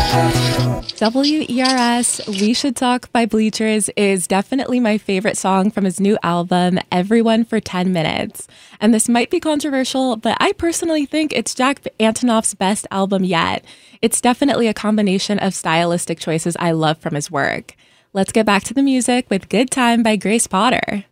WERS, We Should Talk by Bleachers is definitely my favorite song from his new album, Everyone for 10 Minutes. And this might be controversial, but I personally think it's Jack Antonoff's best album yet. It's definitely a combination of stylistic choices I love from his work. Let's get back to the music with Good Time by Grace Potter.